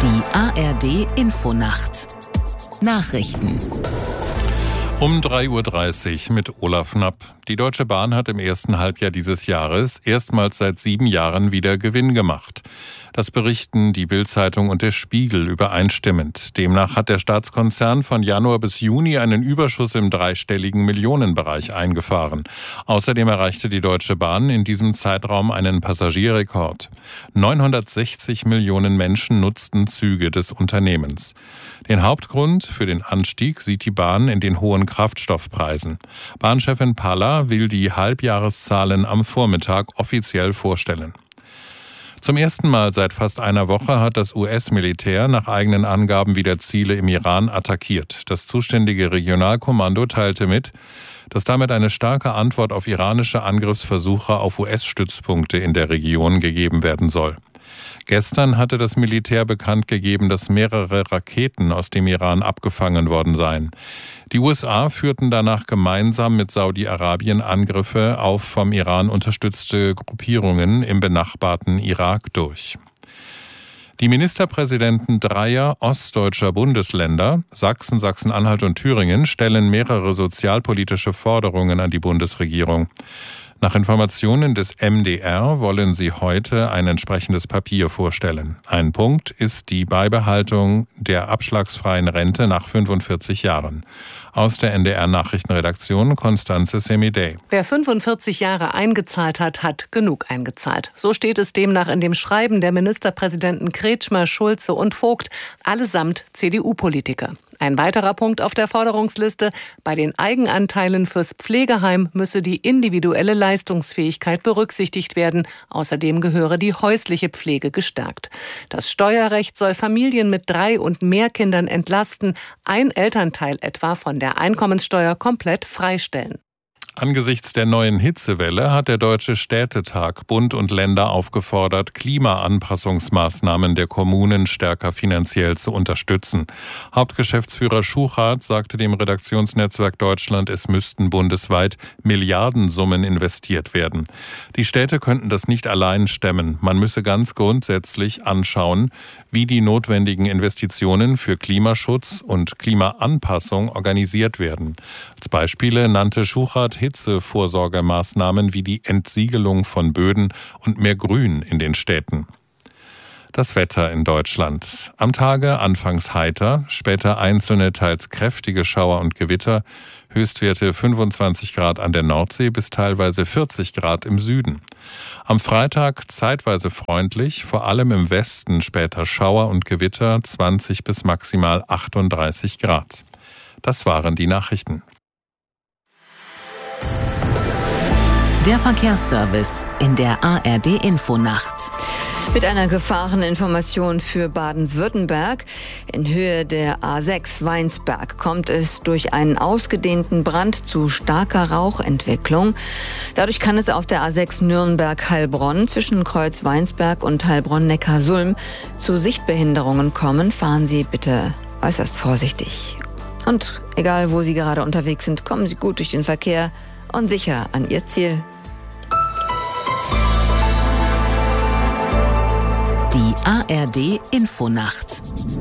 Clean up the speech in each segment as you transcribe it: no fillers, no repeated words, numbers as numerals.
Die ARD Infonacht. Nachrichten. Um 3:30 Uhr mit Olaf Knapp. Die Deutsche Bahn hat im ersten Halbjahr dieses Jahres erstmals seit 7 Jahren wieder Gewinn gemacht. Das berichten die Bild-Zeitung und der Spiegel übereinstimmend. Demnach hat der Staatskonzern von Januar bis Juni einen Überschuss im dreistelligen Millionenbereich eingefahren. Außerdem erreichte die Deutsche Bahn in diesem Zeitraum einen Passagierrekord. 960 Millionen Menschen nutzten Züge des Unternehmens. Den Hauptgrund für den Anstieg sieht die Bahn in den hohen Kraftstoffpreisen. Bahnchefin Palla will die Halbjahreszahlen am Vormittag offiziell vorstellen. Zum ersten Mal seit fast einer Woche hat das US-Militär nach eigenen Angaben wieder Ziele im Iran attackiert. Das zuständige Regionalkommando teilte mit, dass damit eine starke Antwort auf iranische Angriffsversuche auf US-Stützpunkte in der Region gegeben werden soll. Gestern hatte das Militär bekannt gegeben, dass mehrere Raketen aus dem Iran abgefangen worden seien. Die USA führten danach gemeinsam mit Saudi-Arabien Angriffe auf vom Iran unterstützte Gruppierungen im benachbarten Irak durch. Die Ministerpräsidenten dreier ostdeutscher Bundesländer, Sachsen, Sachsen-Anhalt und Thüringen, stellen mehrere sozialpolitische Forderungen an die Bundesregierung. Nach Informationen des MDR wollen sie heute ein entsprechendes Papier vorstellen. Ein Punkt ist die Beibehaltung der abschlagsfreien Rente nach 45 Jahren. Aus der NDR-Nachrichtenredaktion Constanze Semidey. Wer 45 Jahre eingezahlt hat, hat genug eingezahlt. So steht es demnach in dem Schreiben der Ministerpräsidenten Kretschmer, Schulze und Vogt, allesamt CDU-Politiker. Ein weiterer Punkt auf der Forderungsliste: Bei den Eigenanteilen fürs Pflegeheim müsse die individuelle Leistungsfähigkeit berücksichtigt werden. Außerdem gehöre die häusliche Pflege gestärkt. Das Steuerrecht soll Familien mit 3 und mehr Kindern entlasten, ein Elternteil etwa von der Einkommenssteuer komplett freistellen. Angesichts der neuen Hitzewelle hat der Deutsche Städtetag Bund und Länder aufgefordert, Klimaanpassungsmaßnahmen der Kommunen stärker finanziell zu unterstützen. Hauptgeschäftsführer Schuchart sagte dem Redaktionsnetzwerk Deutschland, es müssten bundesweit Milliardensummen investiert werden. Die Städte könnten das nicht allein stemmen. Man müsse ganz grundsätzlich anschauen, wie die notwendigen Investitionen für Klimaschutz und Klimaanpassung organisiert werden. Als Beispiele nannte Schuchart Hitzevorsorgemaßnahmen wie die Entsiegelung von Böden und mehr Grün in den Städten. Das Wetter in Deutschland. Am Tage anfangs heiter, später einzelne, teils kräftige Schauer und Gewitter. Höchstwerte 25 Grad an der Nordsee bis teilweise 40 Grad im Süden. Am Freitag zeitweise freundlich, vor allem im Westen später Schauer und Gewitter, 20 bis maximal 38 Grad. Das waren die Nachrichten. Der Verkehrsservice in der ARD Infonacht. Mit einer Gefahreninformation für Baden-Württemberg. In Höhe der A6 Weinsberg kommt es durch einen ausgedehnten Brand zu starker Rauchentwicklung. Dadurch kann es auf der A6 Nürnberg-Heilbronn zwischen Kreuz Weinsberg und Heilbronn-Neckarsulm zu Sichtbehinderungen kommen. Fahren Sie bitte äußerst vorsichtig. Und egal, wo Sie gerade unterwegs sind, kommen Sie gut durch den Verkehr und sicher an Ihr Ziel. Die ARD Infonacht.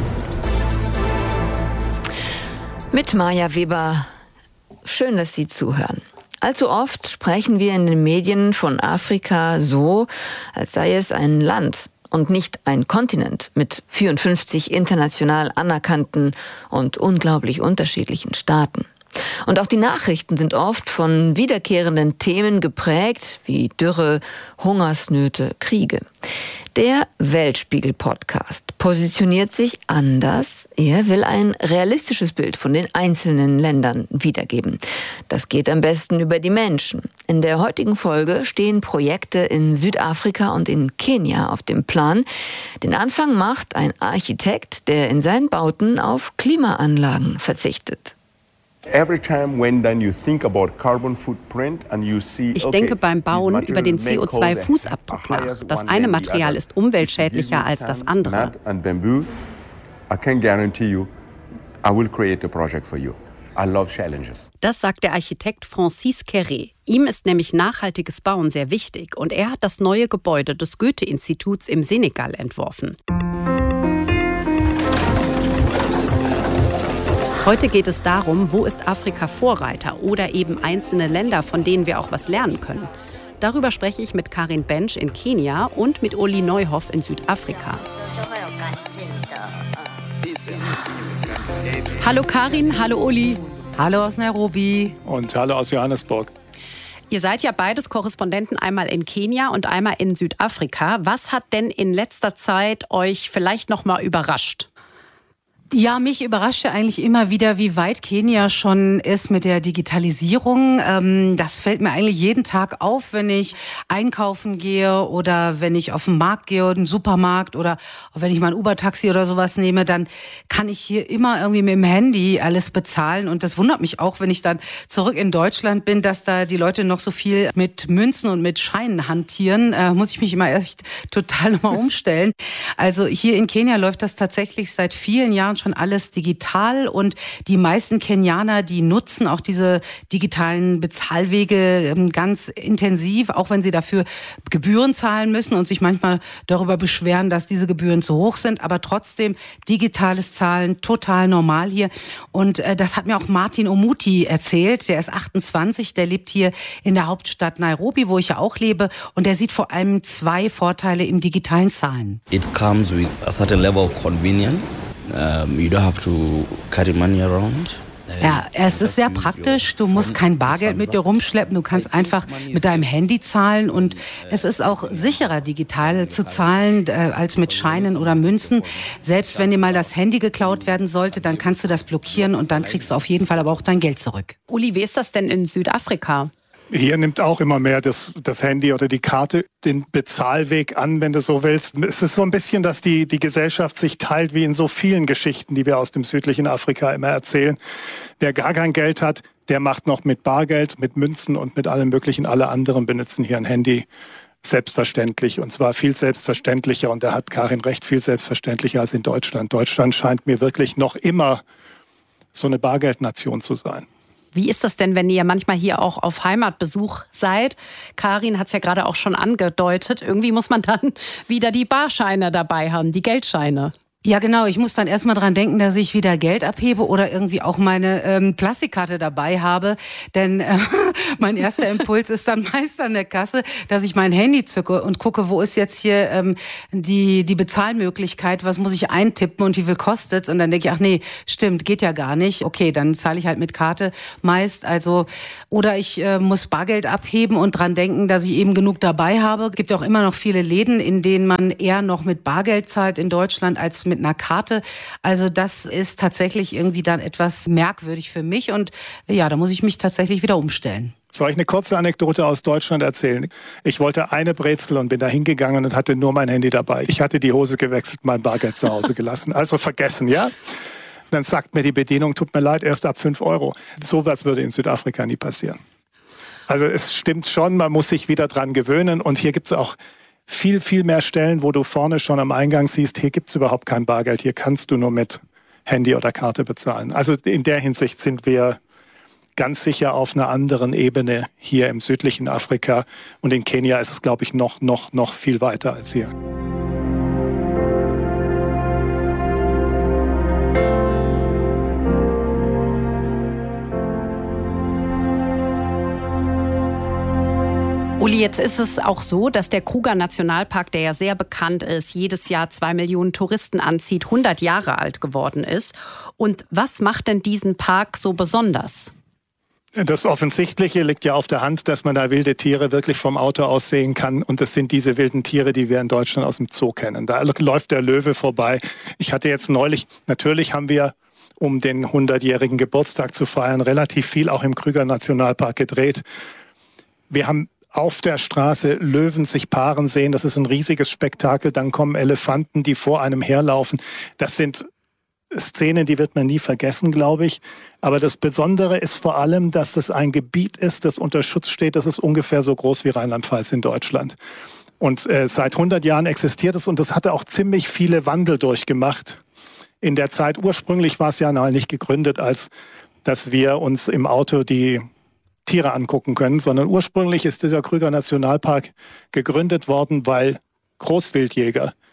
Mit Maja Weber. Schön, dass Sie zuhören. Allzu oft sprechen wir in den Medien von Afrika so, als sei es ein Land und nicht ein Kontinent mit 54 international anerkannten und unglaublich unterschiedlichen Staaten. Und auch die Nachrichten sind oft von wiederkehrenden Themen geprägt, wie Dürre, Hungersnöte, Kriege. Der Weltspiegel-Podcast positioniert sich anders. Er will ein realistisches Bild von den einzelnen Ländern wiedergeben. Das geht am besten über die Menschen. In der heutigen Folge stehen Projekte in Südafrika und in Kenia auf dem Plan. Den Anfang macht ein Architekt, der in seinen Bauten auf Klimaanlagen verzichtet. Ich denke beim Bauen über den CO2-Fußabdruck nach. Das eine Material ist umweltschädlicher als das andere. Das sagt der Architekt Francis Quéré. Ihm ist nämlich nachhaltiges Bauen sehr wichtig und er hat das neue Gebäude des Goethe-Instituts im Senegal entworfen. Heute geht es darum, wo ist Afrika Vorreiter oder eben einzelne Länder, von denen wir auch was lernen können. Darüber spreche ich mit Karin Bench in Kenia und mit Uli Neuhoff in Südafrika. Hallo Karin, hallo Uli. Hallo aus Nairobi. Und hallo aus Johannesburg. Ihr seid ja beides Korrespondenten, einmal in Kenia und einmal in Südafrika. Was hat denn in letzter Zeit euch vielleicht noch mal überrascht? Ja, mich überraschte eigentlich immer wieder, wie weit Kenia schon ist mit der Digitalisierung. Das fällt mir eigentlich jeden Tag auf, wenn ich einkaufen gehe oder wenn ich auf den Markt gehe, einen Supermarkt oder wenn ich mal ein Uber-Taxi oder sowas nehme, dann kann ich hier immer irgendwie mit dem Handy alles bezahlen. Und das wundert mich auch, wenn ich dann zurück in Deutschland bin, dass da die Leute noch so viel mit Münzen und mit Scheinen hantieren. Muss ich mich immer echt total nochmal umstellen. Also hier in Kenia läuft das tatsächlich seit vielen Jahren schon alles digital und die meisten Kenianer, die nutzen auch diese digitalen Bezahlwege ganz intensiv, auch wenn sie dafür Gebühren zahlen müssen und sich manchmal darüber beschweren, dass diese Gebühren zu hoch sind, aber trotzdem digitales Zahlen total normal hier. Und das hat mir auch Martin Omuti erzählt, der ist 28, der lebt hier in der Hauptstadt Nairobi, wo ich ja auch lebe, und der sieht vor allem 2 Vorteile im digitalen Zahlen. It comes with a certain level of convenience. You don't have to carry money around. Ja, es ist sehr praktisch. Du musst kein Bargeld mit dir rumschleppen. Du kannst einfach mit deinem Handy zahlen. Und es ist auch sicherer, digital zu zahlen, als mit Scheinen oder Münzen. Selbst wenn dir mal das Handy geklaut werden sollte, dann kannst du das blockieren und dann kriegst du auf jeden Fall aber auch dein Geld zurück. Uli, wie ist das denn in Südafrika? Hier nimmt auch immer mehr das Handy oder die Karte den Bezahlweg an, wenn du so willst. Es ist so ein bisschen, dass die Gesellschaft sich teilt, wie in so vielen Geschichten, die wir aus dem südlichen Afrika immer erzählen. Wer gar kein Geld hat, der macht noch mit Bargeld, mit Münzen und mit allem Möglichen. Alle anderen benutzen hier ein Handy selbstverständlich, und zwar viel selbstverständlicher. Und da hat Karin recht, viel selbstverständlicher als in Deutschland. Deutschland scheint mir wirklich noch immer so eine Bargeldnation zu sein. Wie ist das denn, wenn ihr manchmal hier auch auf Heimatbesuch seid? Karin hat es ja gerade auch schon angedeutet. Irgendwie muss man dann wieder die Barscheine dabei haben, die Geldscheine. Ja, genau. Ich muss dann erstmal dran denken, dass ich wieder Geld abhebe oder irgendwie auch meine Plastikkarte dabei habe. Denn mein erster Impuls ist dann meist an der Kasse, dass ich mein Handy zücke und gucke, wo ist jetzt hier die Bezahlmöglichkeit, was muss ich eintippen und wie viel kostet's? Und dann denke ich, ach nee, stimmt, geht ja gar nicht. Okay, dann zahle ich halt mit Karte meist. Also, oder ich muss Bargeld abheben und dran denken, dass ich eben genug dabei habe. Es gibt ja auch immer noch viele Läden, in denen man eher noch mit Bargeld zahlt in Deutschland als mit einer Karte. Also das ist tatsächlich irgendwie dann etwas merkwürdig für mich und ja, da muss ich mich tatsächlich wieder umstellen. Soll ich eine kurze Anekdote aus Deutschland erzählen? Ich wollte eine Brezel und bin da hingegangen und hatte nur mein Handy dabei. Ich hatte die Hose gewechselt, mein Bargeld zu Hause gelassen. Also vergessen, ja? Dann sagt mir die Bedienung, tut mir leid, erst ab 5 €. Sowas würde in Südafrika nie passieren. Also es stimmt schon, man muss sich wieder dran gewöhnen, und hier gibt es auch viel, viel mehr Stellen, wo du vorne schon am Eingang siehst, hier gibt's überhaupt kein Bargeld, hier kannst du nur mit Handy oder Karte bezahlen. Also in der Hinsicht sind wir ganz sicher auf einer anderen Ebene hier im südlichen Afrika, und in Kenia ist es, glaube ich, noch viel weiter als hier. Uli, jetzt ist es auch so, dass der Kruger-Nationalpark, der ja sehr bekannt ist, jedes Jahr 2 Millionen Touristen anzieht, 100 Jahre alt geworden ist. Und was macht denn diesen Park so besonders? Das Offensichtliche liegt ja auf der Hand, dass man da wilde Tiere wirklich vom Auto aus sehen kann. Und das sind diese wilden Tiere, die wir in Deutschland aus dem Zoo kennen. Da läuft der Löwe vorbei. Ich hatte jetzt neulich, natürlich haben wir, um den 100-jährigen Geburtstag zu feiern, relativ viel auch im Kruger-Nationalpark gedreht. Wir haben auf der Straße Löwen sich paaren sehen. Das ist ein riesiges Spektakel. Dann kommen Elefanten, die vor einem herlaufen. Das sind Szenen, die wird man nie vergessen, glaube ich. Aber das Besondere ist vor allem, dass es ein Gebiet ist, das unter Schutz steht. Das ist ungefähr so groß wie Rheinland-Pfalz in Deutschland. Und seit 100 Jahren existiert es, und das hatte auch ziemlich viele Wandel durchgemacht. In der Zeit, ursprünglich war es ja noch nicht gegründet, als dass wir uns im Auto die Tiere angucken können, sondern ursprünglich ist dieser Kruger Nationalpark gegründet worden, weil Großwildjäger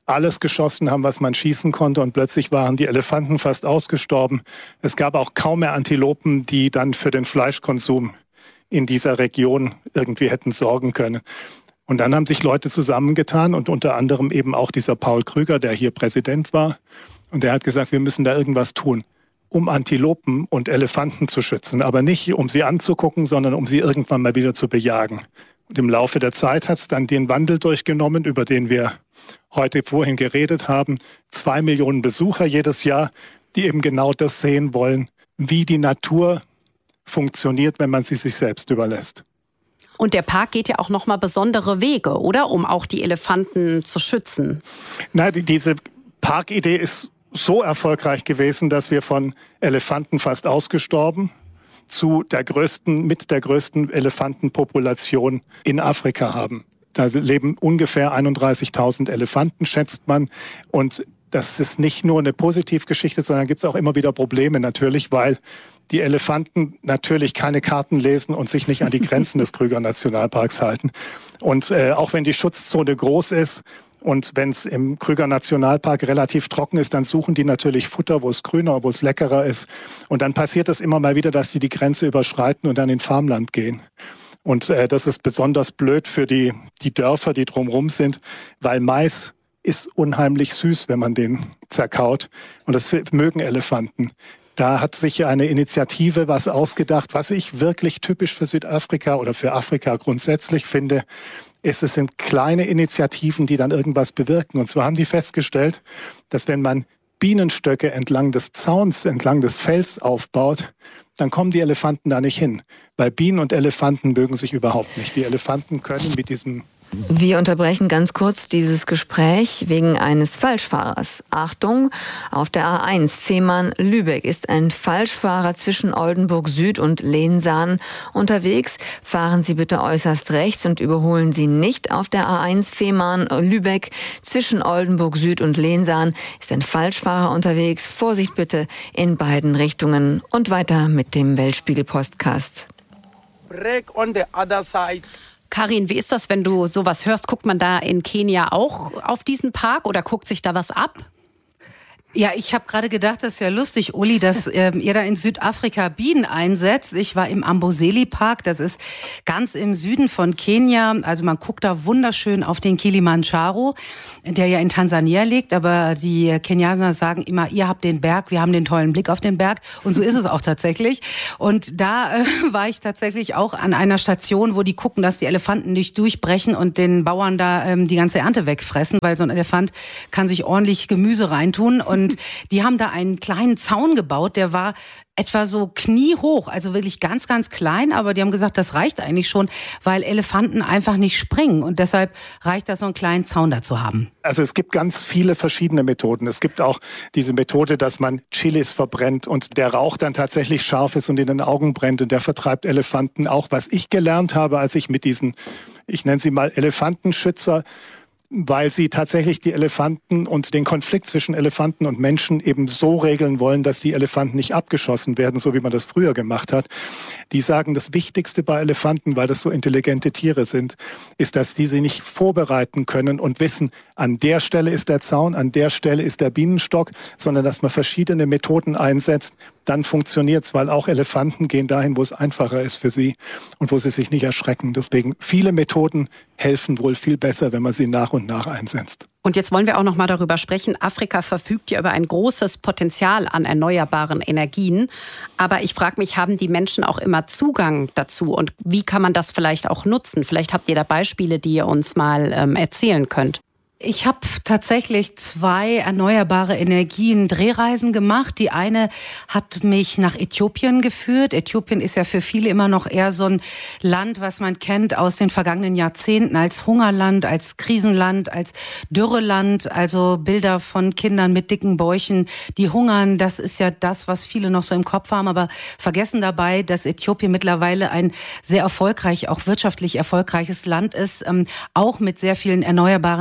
alles geschossen haben, was man schießen konnte, und plötzlich waren die Elefanten fast ausgestorben. Es gab auch kaum mehr Antilopen, die dann für den Fleischkonsum in dieser Region irgendwie hätten sorgen können. Und dann haben sich Leute zusammengetan und unter anderem eben auch dieser Paul Krüger, der hier Präsident war. Und der hat gesagt, wir müssen da irgendwas tun, um Antilopen und Elefanten zu schützen. Aber nicht, um sie anzugucken, sondern um sie irgendwann mal wieder zu bejagen. Und im Laufe der Zeit hat es dann den Wandel durchgenommen, über den wir heute vorhin geredet haben. 2 Millionen Besucher jedes Jahr, die eben genau das sehen wollen, wie die Natur funktioniert, wenn man sie sich selbst überlässt. Und der Park geht ja auch nochmal besondere Wege, oder? Um auch die Elefanten zu schützen. Nein, diese Parkidee ist so erfolgreich gewesen, dass wir von Elefanten fast ausgestorben zu der größten Elefantenpopulation in Afrika haben. Da leben ungefähr 31.000 Elefanten, schätzt man. Und das ist nicht nur eine Positivgeschichte, sondern gibt es auch immer wieder Probleme natürlich, weil die Elefanten natürlich keine Karten lesen und sich nicht an die Grenzen des Krüger-Nationalparks halten. Und auch wenn die Schutzzone groß ist und wenn es im Krüger-Nationalpark relativ trocken ist, dann suchen die natürlich Futter, wo es grüner, wo es leckerer ist. Und dann passiert es immer mal wieder, dass sie die Grenze überschreiten und dann in Farmland gehen. Und das ist besonders blöd für die Dörfer, die drumherum sind, weil Mais ist unheimlich süß, wenn man den zerkaut. Und das mögen Elefanten. Da hat sich eine Initiative was ausgedacht, was ich wirklich typisch für Südafrika oder für Afrika grundsätzlich finde. Es sind kleine Initiativen, die dann irgendwas bewirken. Und zwar haben die festgestellt, dass wenn man Bienenstöcke entlang des Zauns, entlang des Fells aufbaut, dann kommen die Elefanten da nicht hin. Weil Bienen und Elefanten mögen sich überhaupt nicht. Die Elefanten können mit diesem... Wir unterbrechen ganz kurz dieses Gespräch wegen eines Falschfahrers. Achtung, auf der A1 Fehmarn-Lübeck ist ein Falschfahrer zwischen Oldenburg Süd und Lensahn unterwegs. Fahren Sie bitte äußerst rechts und überholen Sie nicht. Auf der A1 Fehmarn-Lübeck zwischen Oldenburg Süd und Lensahn ist ein Falschfahrer unterwegs. Vorsicht bitte in beiden Richtungen. Und weiter mit dem Weltspiegel-Podcast. Break on the other side. Karin, wie ist das, wenn du sowas hörst? Guckt man da in Kenia auch auf diesen Park oder guckt sich da was ab? Ja, ich habe gerade gedacht, das ist ja lustig, Uli, dass ihr da in Südafrika Bienen einsetzt. Ich war im Amboseli Park, das ist ganz im Süden von Kenia. Also man guckt da wunderschön auf den Kilimanjaro, der ja in Tansania liegt. Aber die Kenianer sagen immer, ihr habt den Berg, wir haben den tollen Blick auf den Berg. Und so ist es auch tatsächlich. Und da war ich tatsächlich auch an einer Station, wo die gucken, dass die Elefanten nicht durchbrechen und den Bauern da die ganze Ernte wegfressen, weil so ein Elefant kann sich ordentlich Gemüse reintun. Und die haben da einen kleinen Zaun gebaut, der war etwa so kniehoch, also wirklich ganz, ganz klein. Aber die haben gesagt, das reicht eigentlich schon, weil Elefanten einfach nicht springen. Und deshalb reicht das, so einen kleinen Zaun da zu haben. Also es gibt ganz viele verschiedene Methoden. Es gibt auch diese Methode, dass man Chilis verbrennt und der Rauch dann tatsächlich scharf ist und in den Augen brennt. Und der vertreibt Elefanten auch. Was ich gelernt habe, als ich mit diesen, ich nenne sie mal Elefantenschützer, weil sie tatsächlich die Elefanten und den Konflikt zwischen Elefanten und Menschen eben so regeln wollen, dass die Elefanten nicht abgeschossen werden, so wie man das früher gemacht hat. Die sagen, das Wichtigste bei Elefanten, weil das so intelligente Tiere sind, ist, dass die sie nicht vorbereiten können und wissen, an der Stelle ist der Zaun, an der Stelle ist der Bienenstock, sondern dass man verschiedene Methoden einsetzt. Dann funktioniert's, weil auch Elefanten gehen dahin, wo es einfacher ist für sie und wo sie sich nicht erschrecken. Deswegen viele Methoden helfen wohl viel besser, wenn man sie nach und nach einsetzt. Und jetzt wollen wir auch noch mal darüber sprechen. Afrika verfügt ja über ein großes Potenzial an erneuerbaren Energien. Aber ich frage mich, haben die Menschen auch immer Zugang dazu? Und wie kann man das vielleicht auch nutzen? Vielleicht habt ihr da Beispiele, die ihr uns mal erzählen könnt. Ich habe tatsächlich 2 erneuerbare Energien Drehreisen gemacht. Die eine hat mich nach Äthiopien geführt. Äthiopien ist ja für viele immer noch eher so ein Land, was man kennt aus den vergangenen Jahrzehnten als Hungerland, als Krisenland, als Dürreland. Also Bilder von Kindern mit dicken Bäuchen, die hungern. Das ist ja das, was viele noch so im Kopf haben, aber vergessen dabei, dass Äthiopien mittlerweile ein sehr erfolgreich, auch wirtschaftlich erfolgreiches Land ist, auch mit sehr vielen erneuerbaren Energien.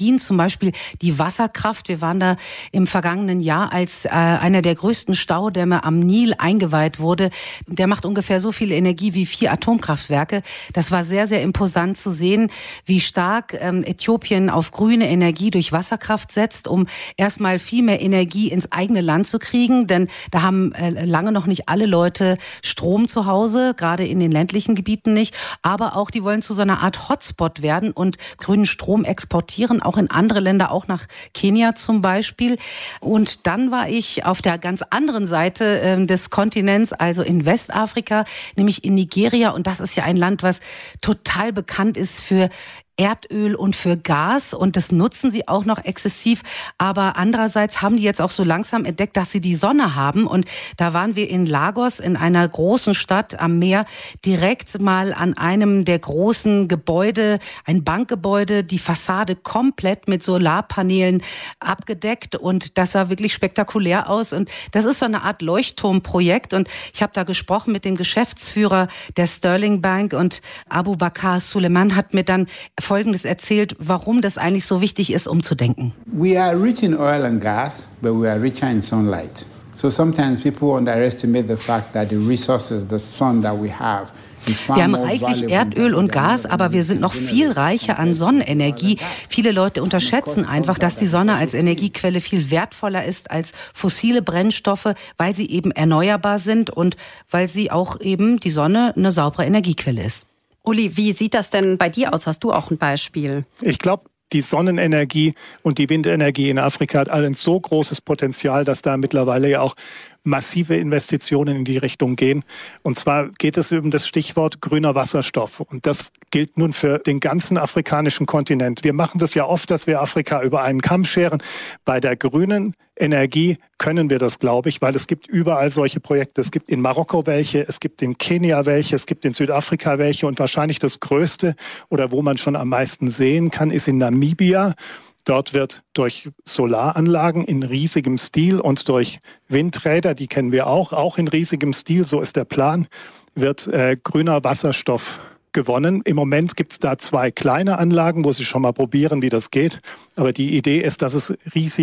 Energien, zum Beispiel die Wasserkraft. Wir waren da im vergangenen Jahr, als einer der größten Staudämme am Nil eingeweiht wurde. Der macht ungefähr so viel Energie wie 4 Atomkraftwerke. Das war sehr, sehr imposant zu sehen, wie stark Äthiopien auf grüne Energie durch Wasserkraft setzt, um erstmal viel mehr Energie ins eigene Land zu kriegen. Denn da haben lange noch nicht alle Leute Strom zu Hause, gerade in den ländlichen Gebieten nicht. Aber auch, die wollen zu so einer Art Hotspot werden und grünen Strom exportieren, auch in andere Länder, auch nach Kenia zum Beispiel. Und dann war ich auf der ganz anderen Seite des Kontinents, also in Westafrika, nämlich in Nigeria. Und das ist ja ein Land, was total bekannt ist für Erdöl und für Gas, und das nutzen sie auch noch exzessiv. Aber andererseits haben die jetzt auch so langsam entdeckt, dass sie die Sonne haben. Und da waren wir in Lagos, in einer großen Stadt am Meer, direkt mal an einem der großen Gebäude, ein Bankgebäude, die Fassade komplett mit Solarpanelen abgedeckt. Und das sah wirklich spektakulär aus. Und das ist so eine Art Leuchtturmprojekt. Und ich habe da gesprochen mit dem Geschäftsführer der Sterling Bank, und Abubakar Suleiman hat mir dann Folgendes erzählt, warum das eigentlich so wichtig ist, umzudenken. We are rich in oil and gas, but we are richer in sunlight. So sometimes people underestimate the fact that the resources, the sun that we have, wir haben reichlich Erdöl und Gas, aber wir sind noch viel reicher an Sonnenenergie. Viele Leute unterschätzen einfach, dass die Sonne als Energiequelle viel wertvoller ist als fossile Brennstoffe, weil sie eben erneuerbar sind und weil sie auch eben die Sonne eine saubere Energiequelle ist. Uli, wie sieht das denn bei dir aus? Hast du auch ein Beispiel? Ich glaube, die Sonnenenergie und die Windenergie in Afrika hat ein so großes Potenzial, dass da mittlerweile ja auch massive Investitionen in die Richtung gehen. Und zwar geht es um das Stichwort grüner Wasserstoff. Und das gilt nun für den ganzen afrikanischen Kontinent. Wir machen das ja oft, dass wir Afrika über einen Kamm scheren. Bei der grünen Energie können wir das, glaube ich, weil es gibt überall solche Projekte. Es gibt in Marokko welche, es gibt in Kenia welche, es gibt in Südafrika welche. Und wahrscheinlich das Größte oder wo man schon am meisten sehen kann, ist in Namibia. Dort wird durch Solaranlagen in riesigem Stil und durch Windräder, die kennen wir auch in riesigem Stil, so ist der Plan, wird grüner Wasserstoff gewonnen. Im Moment gibt es da 2 kleine Anlagen, wo sie schon mal probieren, wie das geht. Aber die Idee ist, dass es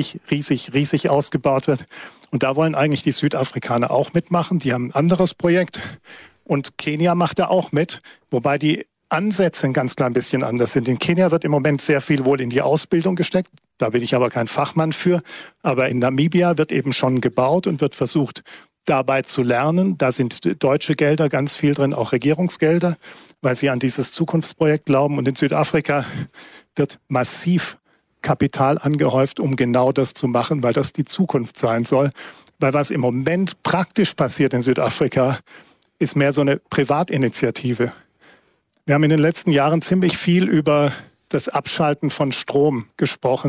riesig ausgebaut wird. Und da wollen eigentlich die Südafrikaner auch mitmachen. Die haben ein anderes Projekt. Und Kenia macht da auch mit, wobei die Ansätze ein ganz klein bisschen anders sind. In Kenia wird im Moment sehr viel wohl in die Ausbildung gesteckt. Da bin ich aber kein Fachmann für. Aber in Namibia wird eben schon gebaut und wird versucht, dabei zu lernen. Da sind deutsche Gelder ganz viel drin, auch Regierungsgelder, weil sie an dieses Zukunftsprojekt glauben. Und in Südafrika wird massiv Kapital angehäuft, um genau das zu machen, weil das die Zukunft sein soll. Weil was im Moment praktisch passiert in Südafrika, ist mehr so eine Privatinitiative. Wir haben in den letzten Jahren ziemlich viel über das Abschalten von Strom gesprochen.